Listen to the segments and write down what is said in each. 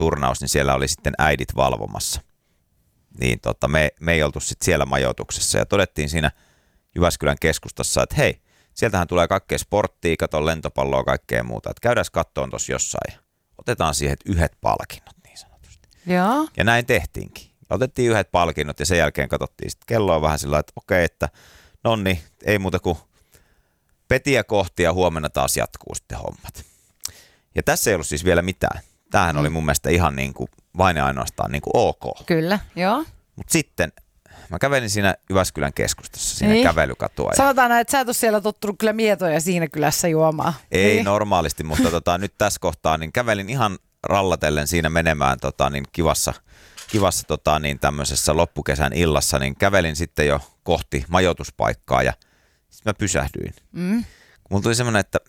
turnaus, niin siellä oli sitten äidit valvomassa. Niin me ei oltu sitten siellä majoituksessa ja todettiin siinä Jyväskylän keskustassa, että hei, sieltähän tulee kaikkea sporttia, kato lentopalloa, kaikkea muuta. Että käydään kattoon tuossa jossain ja otetaan siihen yhdet palkinnot niin sanotusti. Joo. Ja näin tehtiinkin. Otettiin yhdet palkinnot ja sen jälkeen katsottiin sitten kelloa vähän sillä että okei, että nonni, ei muuta kuin petiä kohti ja huomenna taas jatkuu sitten hommat. Ja tässä ei ollut siis vielä mitään. Tämähän oli mun mielestä ihan niin kuin vain ja ainoastaan niin kuin ok. Kyllä, joo. Mutta sitten mä kävelin siinä Jyväskylän keskustassa, siinä kävelykatua. Sanotaan näin, että sä et ole siellä tottunut kyllä mietoja siinä kylässä juomaan. Ei normaalisti, mutta nyt tässä kohtaa niin kävelin ihan rallatellen siinä menemään niin kivassa niin tämmöisessä loppukesän illassa, niin kävelin sitten jo kohti majoituspaikkaa ja sitten mä pysähdyin. Mulla tuli semmoinen, että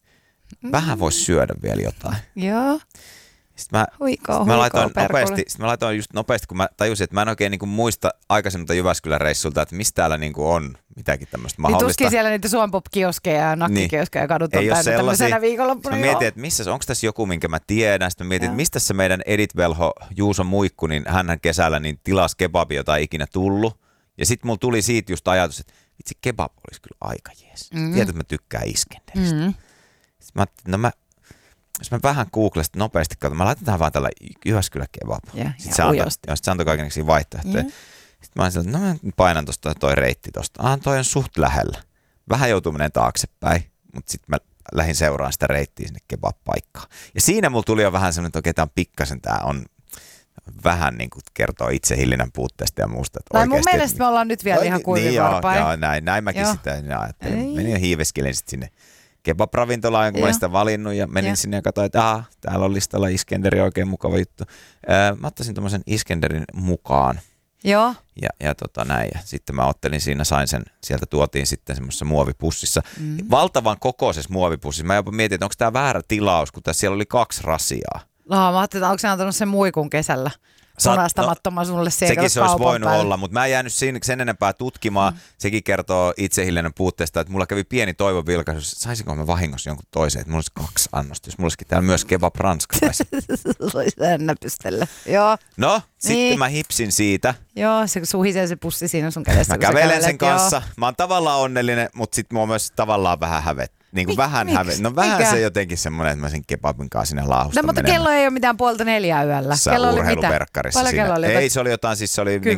vähän voisi syödä vielä jotain. Joo. Sitten mä laitoin just nopeasti, kun mä tajusin, että mä en oikein niinku muista aikaisemmilta Jyväskylän reissulta, että mistä täällä niinku on mitäkin tämmöistä mahdollista. Niin tuskin siellä niitä Suompop-kioskeja ja nakkikioskeja ja kadut on täynnä tämmöisenä viikonloppuna. Mä mietin, että onko tässä joku, minkä mä tiedän. Sitten mä mietin, että mistä se meidän Edith-velho Juuso Muikku, niin hänhän kesällä niin tilasi kebabia, jota ei ikinä tullut. Ja sitten mulla tuli siitä just ajatus, että vitsi kebab olisi kyllä aika jees. Tiedät, että mä tykkään Iskenderistä. Sitten mä ajattelin, jos mä vähän googlesin nopeasti, mä laitetaan vaan tällä Jyväskylä kebab. Sitten se antoi kaikenlaisia vaihtoehtoja. Sitten mä ajattelin, että mä painan tuosta toi reitti tuosta. Toi on suht lähellä. Vähän joutuu menemään taaksepäin, mutta sitten mä lähdin seuraamaan sitä reittiä sinne kebab-paikkaan. Ja siinä mulla tuli jo vähän semmoinen, että okei, tää on vähän niin kuin kertoo itsehillinnän puutteesta ja muusta. Tai mun mielestä me ollaan nyt vielä ihan kuivivarpain. Joo, näin mäkin sitä ajattelin. Menin ja hiiveskelin sitten sinne kebab-ravintolaan, kun mä olin sitä valinnut ja menin sinne ja katsoin, että täällä on listalla Iskenderi, oikein mukava juttu. Mä ottaisin tommosen Iskenderin mukaan. Joo. Ja näin. Ja sitten mä ottelin siinä, sieltä tuotiin sitten semmoisessa muovipussissa. Valtavan kokoisessa muovipussissa. Mä jopa mietin, että onko tää väärä tilaus, kun siellä oli 2 rasiaa. Mä ajattelin, onko se antanut sen muikun kesällä? Munastamattoman sulle sekin se olisi voinut olla, mutta mä en jäänyt sen enempää tutkimaan. Sekin kertoo itsehillinnän puutteesta, että mulla kävi pieni toivon vilkaisu, saisinko mä vahingossa jonkun toisen, että mulla olisi 2 annosta, jos mulla olisikin täällä myös kebab ranskalaisen. Voisi näpystellä, joo. No, sitten mä hipsin siitä. Joo, se suhisee se pussi siinä sun kädessä. Mä kävelen sen kanssa. Mä oon tavallaan onnellinen, mutta sitten mua myös tavallaan vähän hävettä. Niin kuin vähän se jotenkin semmoinen, että mä sen kebabin kanssa sinne laahustan mutta kello ei ole mitään 3:30 yöllä. Sä urheiluverkkarissa siinä. Ei, se oli jotain, siis se oli 10-11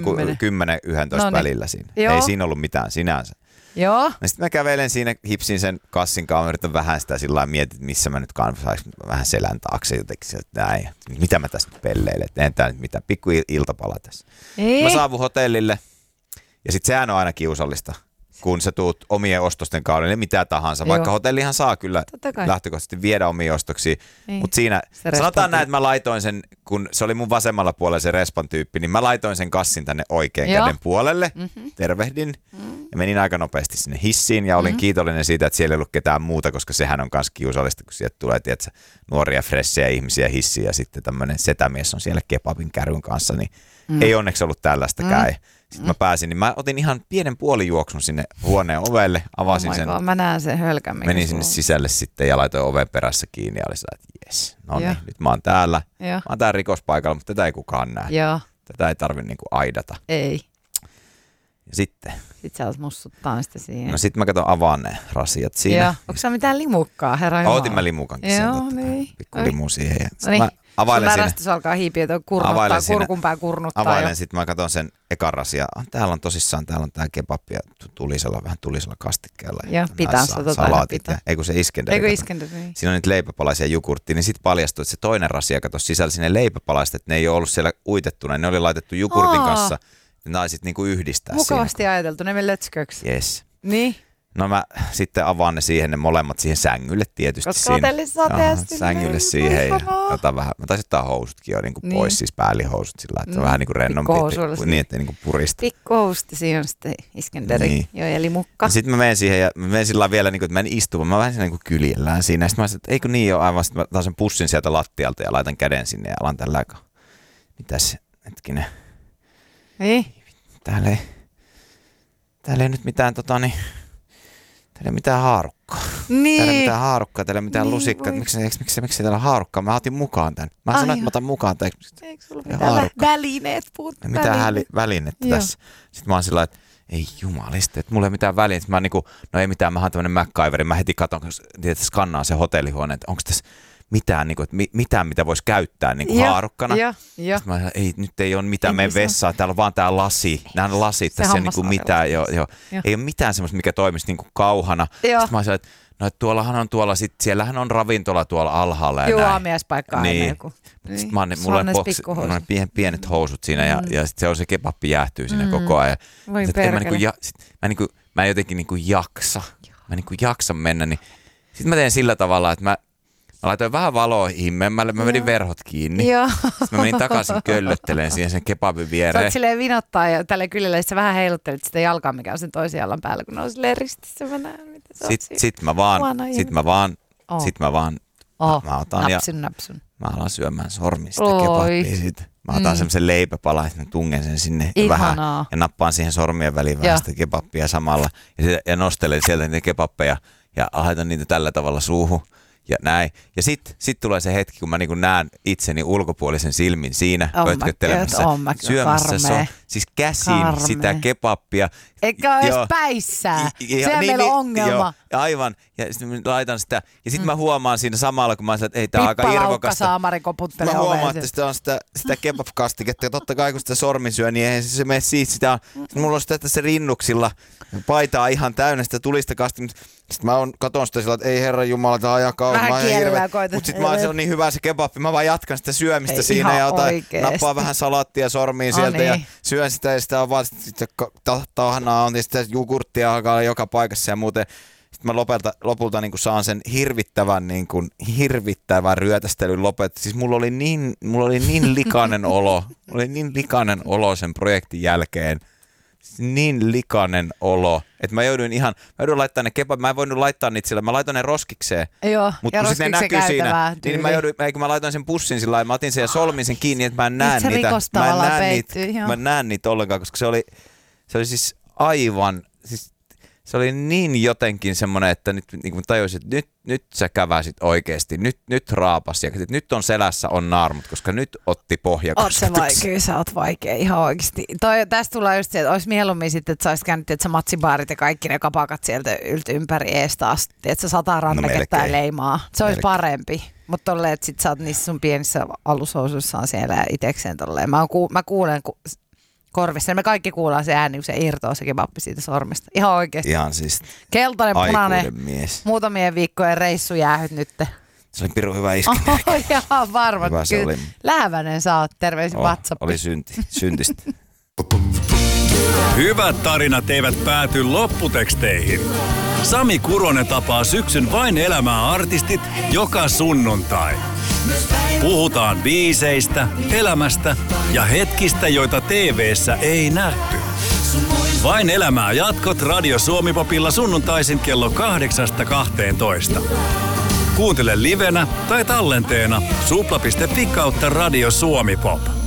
välillä siinä. Joo. Ei siinä ollut mitään sinänsä. Joo. Sitten mä kävelen siinä, hipsin sen kassin kanssa, yritän vähän sitä sillä lailla mietin, missä mä nyt saisin vähän selän taakse jotenkin sieltä näin. Mitä mä tässä nyt pelleilen, että en tää nyt mitään, pikku iltapala tässä. Mä saavun hotellille ja sit sehän on aina kiusallista. Kun sä tuut omien ostosten kaudelle, mitä tahansa. Vaikka hotellihan saa kyllä lähtökohtaisesti viedä omia ostoksia. Mutta siinä, sanotaan näin, että mä laitoin sen, kun se oli mun vasemmalla puolella se respan tyyppi, niin mä laitoin sen kassin tänne oikean käden puolelle. Tervehdin ja menin aika nopeasti sinne hissiin ja olin kiitollinen siitä, että siellä ei ollut ketään muuta, koska sehän on myös kiusallista, kun sieltä tulee tiedätkö, nuoria, freshejä ihmisiä hissiin ja sitten tämmöinen setämies on siellä kebabin kärryn kanssa, niin ei onneksi ollut tällaistakään. Sitten mä pääsin, niin mä otin ihan pienen puolijuoksun sinne huoneen ovelle, avasin sen. Mä näen sen hölkämmin. Menin sinne sisälle sitten ja laitoin oven perässä kiinni ja oli sillä, että jes, no niin, nyt mä oon täällä. Mä oon täällä rikospaikalla, mutta tätä ei kukaan näe. Joo. Tätä ei tarvitse niinku aidata. Ei. Ja sitten. Sitten sä oot mussuttaa sitä siihen. No sitten mä katson avaan ne rasiat siinä. Joo. Onko sä mitään limukkaa, herra Jumala? Otin mä limukankin sieltä. Joo, niin. Pikku limu siihen. No niin. Availen sun värästys alkaa hiipiä, että kurkunpää kurnuttaa. Availen, sitten mä katson sen ekan rasia. Täällä on tosissaan, täällä on tää kebab ja vähän tulisella kastikkeella. Joo, pitansa. Salaatit. Ei kun se Iskenderi. Niin. Siinä on niitä leipäpalaisia jogurttia, niin sitten paljastui, että se toinen rasia kato sisällä sinne leipäpalaiset, että ne ei ole ollut siellä uitettuna. Ne oli laitettu jogurtin kanssa. Ne sitten niinku yhdistää. Mukavasti ajateltu, ne lötsköksi. Yes. Niin. No mä sitten avaan ne molemmat siihen sängylle tietysti. Koska hotellissa tehty. Sängylle siihen ja otan vähän. Mä taisin ottaa housutkin jo niinku pois, siis päällihousut sillä, että on vähän niinku rennompi. Niin, ettei niinku purista. Pikkuhousut, siinä on sitten Iskenderi. Niin. Joo, eli mukka. Sitten mä menen siihen ja mä menen sillä vielä, niinku, että mä en istu, vaan mä vähän niinku kyljellään siinä. Sitten mä sanoin, että eikö niin ole aivan. Sitten mä otan sen pussin sieltä lattialta ja laitan käden sinne ja alan tällä aikaa. Mitäs, hetkinen. Ei. Täällä ei nyt mitään täällä ei mitään haarukkaa. Niin. Täällä ei mitään haarukkaa, täällä ei mitään lusikkaa. Miksi täällä on haarukkaa? Mä otin mukaan tän. Mä sanoin, että mä otan mukaan tän. Eikö sulla mitään välineet puuttuu? Mitään välinettä tässä. Sitten mä oon sillä että ei jumalista, että mulla ei mitään välineitä. Mä niinku, no ei mitään, mä oon tämmönen MacGyveri. Mä heti katon, että skannaan se hotellihuone, että onko tässä mitään, niinku, että mitään, mitä voisi käyttää niinku haarukkana. Sitten mä sanoin, ei, nyt ei ole mitään meidän vessaa, täällä on vaan tää lasi. Nämä lasit, tässä ei ole niinku mitään. Ei ole mitään semmoista, mikä toimisi niinku kauhana. Sitten mä sanoin, että no, tuollahan on tuolla, siellähän on ravintola tuolla alhaalla. Joo, aamiaispaikka aina joku. Sitten mulla on pienet housut siinä ja sit se on se kebappi jäähtyy siinä koko ajan. Voi perkele. Mä jotenkin niinku jaksa. Mä niinku jaksan mennä. Niin. Sitten mä teen sillä tavalla, että mä laitoin vähän valoa himmemmälle. Mä vedin verhot kiinni. Sitten mä menin takaisin köllötteleen siihen sen kebabin viereen. Sä oot silleen vinottaa ja tälle kyljellä, sä vähän heiluttelit sitä jalkaa, mikä on sen toisen jalan päällä, kun ne on silleen ristissä. Sitten mä vaan mä otan napsun. Mä alan syömään sormista kebappia siitä. Mä otan semmoisen leipäpalan, että mä tungen sen sinne vähän ja nappaan siihen sormien väliin vähän sitä kebappia samalla. Ja nostelen sieltä niitä kebappeja ja laitan niitä tällä tavalla suuhun. Ja näin. Ja sit tulee se hetki, kun mä niinku näen itseni ulkopuolisen silmin siinä pötköttelemässä, syömässä siis käsin sitä kebappia. Eikä ole edes päissään. Sehän meillä on ongelma. Aivan. Ja sitten laitan sitä. Ja sitten mä huomaan siinä samalla, kun mä sanon, että ei, tää on aika irvokasta. Saamari koputtelee mä huomaan, että sitä on sitä kebab-kastiketta. Ja totta kai, kun sitä sormi syö, niin eihän se mene siitä. Sitä on, mulla on sitä tässä rinnuksilla. Paitaa ihan täynnä sitä tulista kastiketta. Sitten mä katon sitä sillä, että ei herra jumala, tää on ajan kauan. Vähän kielellä koitan. Mutta sitten se on niin hyvä se kebappi. Mä vaan jatkan sitä syömistä ei, siinä ja nappaan vähän salaattia sormiin sieltä ja syön sitä ja sitä on vaan sitten tahnaa on ja sitä jogurttia alkaa joka paikassa ja muuten. Sitten mä lopulta niin saan sen hirvittävän ryötästelyn lopettaa. Siis mulla oli niin likainen olo. Mulla oli niin likainen olo sen projektin jälkeen. Niin likainen olo, että mä joudun laittaa ne kebab, mä en voinut laittaa niitä sillä, mä laitoin ne roskikseen. Joo, mutta kun sitten ne näkyy siinä, niin mä laitoin sen pussin sillä lailla, mä otin sen ja solmin sen kiinni, että mä en näe niitä. Mä en näe niitä ollenkaan, koska se oli siis aivan, siis se oli niin jotenkin semmoinen, että nyt niin kuin tajusin, että nyt sä käväsit oikeasti, nyt raapas ja nyt on selässä on naarmut, koska nyt otti pohjakosketuksen. Kyllä sä oot vaikea ihan oikeasti. Tästä tulee just se, että olisi mieluummin sitten, että sä olisit käynyt, että sä matsibaarit ja kaikki ne kapakat sieltä ympäri eestä asti, että sä 100 ranneketta ja leimaa. Se olisi parempi. Mutta tolleen, että sit sä oot niissä sun pienissä alushousuissaan siellä itekseen tolleen. Mä kuulen korvissa. Me kaikki kuullaan se ääni, kun se irtoaa se kebappi siitä sormesta. Ihan oikeasti. Ihan siis keltainen, punainen, muutamien viikkojen reissujäähyt nyt. Se oli pirun hyvä isku. Ihan varma. Kyllä läheväinen sä oot. Terveisin WhatsApp. Oli syntistä. Hyvät tarinat eivät pääty lopputeksteihin. Sami Kuronen tapaa syksyn Vain elämää -artistit joka sunnuntai. Puhutaan biiseistä, elämästä ja hetkistä, joita TV:ssä ei nähty. Vain elämää -jatkot Radio Suomi-popilla sunnuntaisin kello 8-12. Kuuntele livenä tai tallenteena supla.fi/Radio Suomi Pop.